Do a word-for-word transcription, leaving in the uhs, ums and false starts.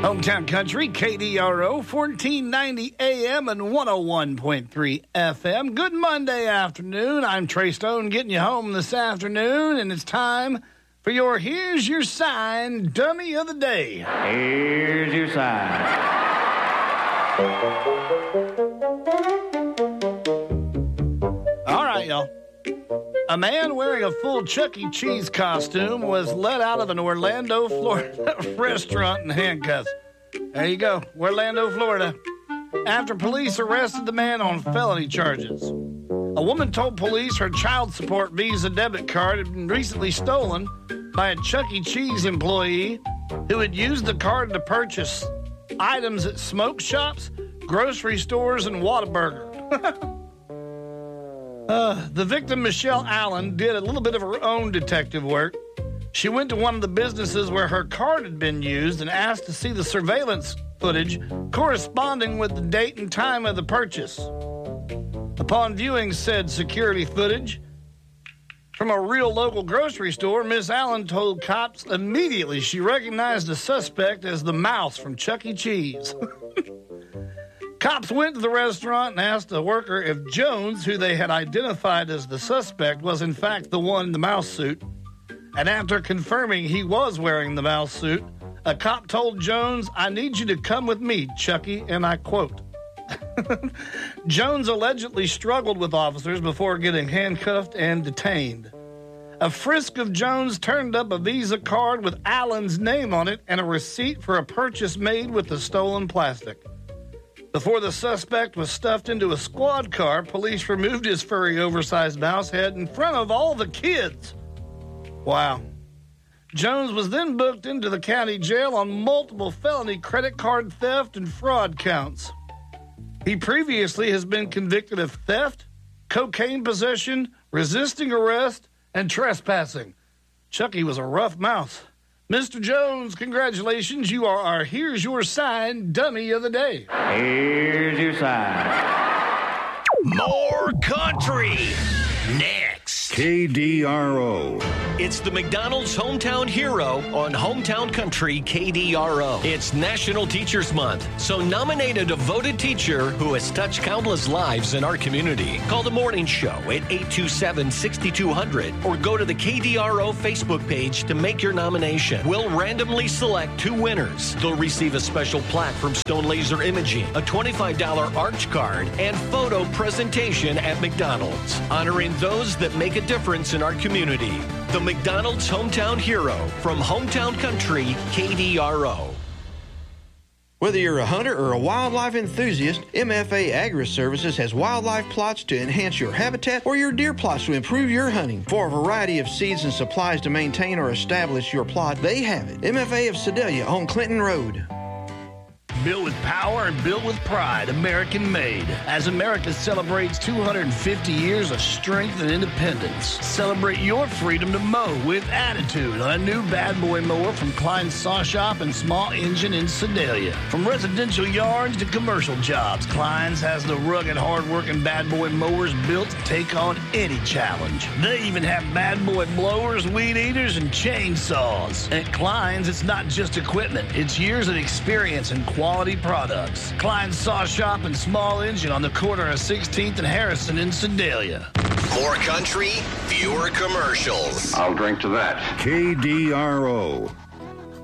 Hometown Country, K D R O, fourteen ninety A M and one oh one point three F M. Good Monday afternoon. I'm Trey Stone getting you home this afternoon, and it's time for your Here's Your Sign Dummy of the Day. Here's your sign. All right, y'all. A man wearing a full Chuck E. Cheese costume was let out of an Orlando, Florida restaurant in handcuffs. There you go, Orlando, Florida. After police arrested the man on felony charges. A woman told police her child support Visa debit card had been recently stolen by a Chuck E. Cheese employee who had used the card to purchase items at smoke shops, grocery stores, and Whataburger. Uh, the victim, Michelle Allen, did a little bit of her own detective work. She went to one of the businesses where her card had been used and asked to see the surveillance footage corresponding with the date and time of the purchase. Upon viewing said security footage from a real local grocery store, Miss Allen told cops immediately she recognized the suspect as the mouse from Chuck E. Cheese. Cops went to the restaurant and asked the worker if Jones, who they had identified as the suspect, was in fact the one in the mouse suit. And after confirming he was wearing the mouse suit, a cop told Jones, "I need you to come with me, Chucky," and I quote. Jones allegedly struggled with officers before getting handcuffed and detained. A frisk of Jones turned up a Visa card with Allen's name on it and a receipt for a purchase made with the stolen plastic. Before the suspect was stuffed into a squad car, police removed his furry, oversized mouse head in front of all the kids. Wow. Jones was then booked into the county jail on multiple felony credit card theft and fraud counts. He previously has been convicted of theft, cocaine possession, resisting arrest, and trespassing. Chucky was a rough mouse. Mister Jones, congratulations. You are our Here's Your Sign Dummy of the Day. Here's your sign. More country. Next. K D R O. It's the McDonald's Hometown Hero on Hometown Country K D R O. It's National Teachers Month, so nominate a devoted teacher who has touched countless lives in our community. Call the morning show at eight two seven, six two zero zero or go to the K D R O Facebook page to make your nomination. We'll randomly select two winners. They'll receive a special plaque from Stone Laser Imaging, a twenty-five dollars Arch card, and photo presentation at McDonald's, honoring those that make a difference in our community. The McDonald's Hometown Hero from Hometown Country K D R O. Whether you're a hunter or a wildlife enthusiast, M F A Agri-Services has wildlife plots to enhance your habitat or your deer plots to improve your hunting. For a variety of seeds and supplies to maintain or establish your plot, they have it. M F A of Sedalia on Clinton Road. Built with power and built with pride, American made. As America celebrates two hundred fifty years of strength and independence, celebrate your freedom to mow with attitude on a new Bad Boy mower from Klein's Saw Shop and Small Engine in Sedalia. From residential yards to commercial jobs, Klein's has the rugged, hard-working Bad Boy mowers built to take on any challenge. They even have Bad Boy blowers, weed eaters, and chainsaws. At Klein's, it's not just equipment. It's years of experience and quality. Quality products. Klein's Saw Shop and Small Engine on the corner of sixteenth and Harrison in Sedalia. More country, fewer commercials. I'll drink to that. K D R O.